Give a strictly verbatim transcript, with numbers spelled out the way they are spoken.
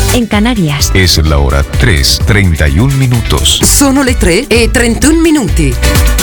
en Canarias. Es la hora tres, treinta y un minutos. Sono le tre e trentuno minuti.